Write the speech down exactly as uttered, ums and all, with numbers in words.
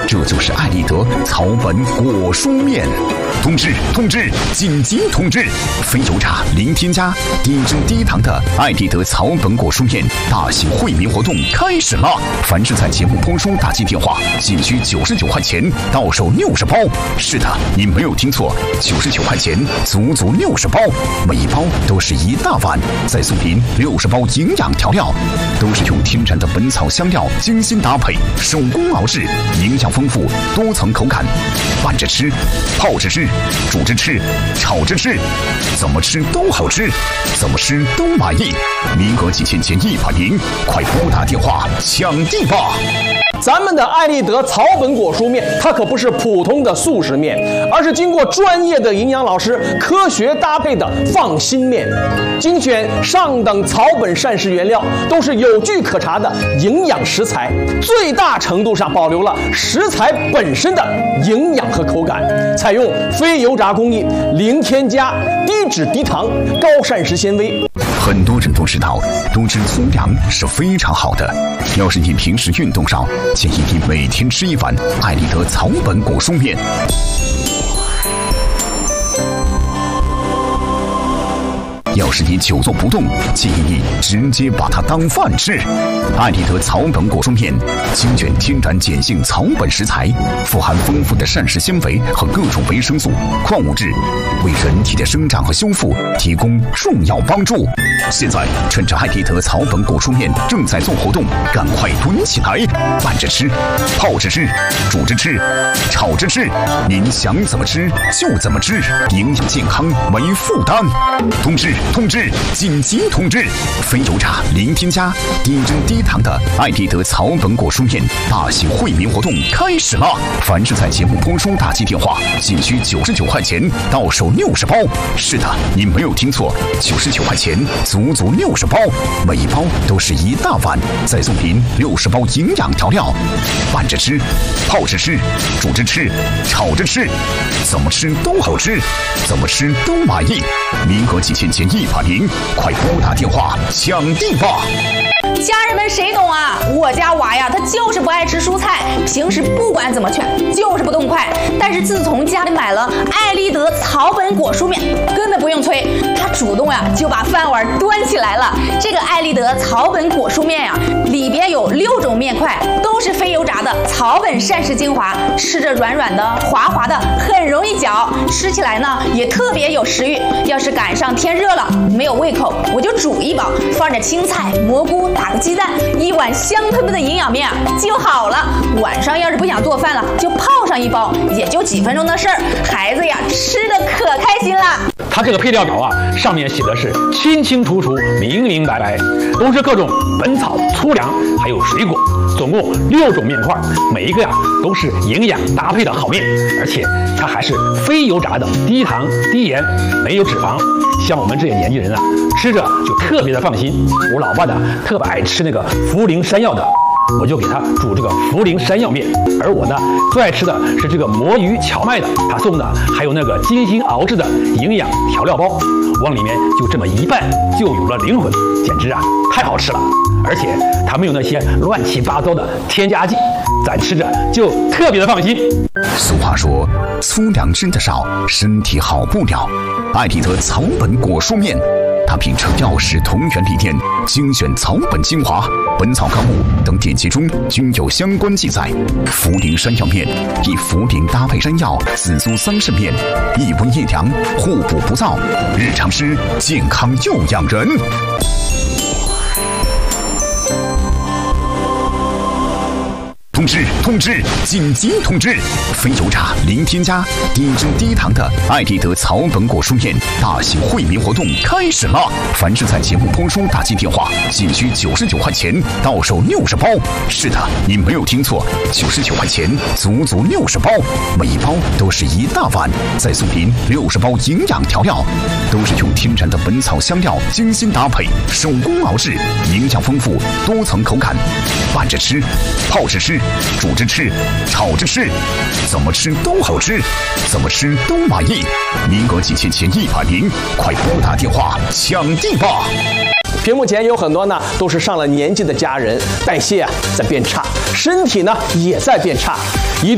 这就是爱立德草本果蔬面。通知通知，紧急通知！非油炸、零添加、低脂低糖的爱立德草本果蔬面大型惠民活动开始了！凡是在节目播出打进电话，仅需九十九块钱，到手六十包。是的，你没有听错，九十九块钱，足足六十包，每一包都是一大碗，再送您六十包营养调料，都是用天然的本草香料精心搭配，手工熬制，营养丰富，多层口感，拌着吃，泡着吃。煮着吃，炒着吃，怎么吃都好吃，怎么吃都满意。名额几千减一百名，快拨打电话抢地吧！ 咱们的爱立德草本果蔬面，它可不是普通的速食面，而是经过专业的营养老师科学搭配的放心面，精选上等草本膳食原料，都是有据可查的营养食材，最大程度上保留了食材本身的营养和口感，采用非油炸工艺，零添加，低脂低糖，高膳食纤维。 很多人都知道，多吃粗粮是非常好的。要是你平时运动少，建议你每天吃一碗爱立德草本果蔬面。要是你久坐不动，建议你直接把它当饭吃。爱立德草本果蔬面精选天然碱性草本食材，富含丰富的膳食纤维和各种维生素、矿物质，为人体的生长和修复提供重要帮助。现在趁着爱立德草本果蔬面正在做活动，赶快囤起来，拌着吃，泡着吃，煮着吃，炒着吃，您想怎么吃就怎么吃，营养健康没负担。通知通知，紧急通知！非油炸、零添加、低脂低糖的爱立德草本果蔬面大型惠民活动开始了！凡是在节目播出打进电话，仅需九十九块钱，到手六十包。是的，你没有听错，九十九块钱，足足六十包，每一包都是一大碗，再送您六十包营养调料，拌着吃，泡着吃，煮着吃，炒着吃，怎么吃都好吃，怎么吃都满意。名额几千减一百名，快拨打电话抢地吧！ 家人们谁懂啊？我家娃呀，他就是不爱吃蔬菜，平时不管怎么劝，就是不动筷。但是自从家里买了爱立德草本果蔬面，根本不用催，他主动呀就把饭碗端起来了。这个爱立德草本果蔬面呀，里边有六种面块，都是非油炸的草本膳食精华，吃着软软的、滑滑的，很容易嚼，吃起来呢也特别有食欲。要是赶上天热了，没有胃口，我就煮一包，放着青菜、蘑菇，打个鸡蛋，一碗香喷喷的营养面啊就好了。晚上要是不想做饭了，就泡上一包，也就几分钟的事儿，孩子呀吃的可开心了。 它这个配料表啊，上面写的是清清楚楚、明明白白，都是各种本草、粗粮，还有水果，总共六种面块，每一个呀都是营养搭配的好面，而且它还是非油炸的，低糖、低盐，没有脂肪。像我们这些年纪人啊，吃着就特别的放心。我老爸呢特别爱吃那个茯苓山药的，我就给他煮这个茯苓山药面。而我呢最爱吃的是这个魔芋荞麦的，他送的还有那个精心熬制的营养调料包，往里面就这么一拌，就有了灵魂，简直啊太好吃了。而且它没有那些乱七八糟的添加剂，咱吃着就特别的放心。 俗话说，粗粮吃得少，身体好不了。爱立德草本果蔬面，它秉承药食同源理念，精选草本精华、本草纲目等典籍中均有相关记载。茯苓山药面以茯苓搭配山药、紫苏桑葚面，一温一凉，互补不燥，日常吃健康又养人。通知通知，紧急通知！非油炸、零添加、低脂低糖的爱立德草本果蔬面大型惠民活动开始了！凡是在节目播出打进电话，仅需九十九块钱，到手六十包。是的，你没有听错，九十九块钱，足足六十包，每一包都是一大碗，再送您六十包营养调料，都是用天然的本草香料精心搭配，手工熬制，营养丰富，多层口感，拌着吃，泡着吃，煮着吃，炒着吃，怎么吃都好吃，怎么吃都满意。名额几千减一百名，快拨打电话抢地吧！ 屏幕前有很多呢，都是上了年纪的家人，代谢啊在变差，身体呢也在变差，一定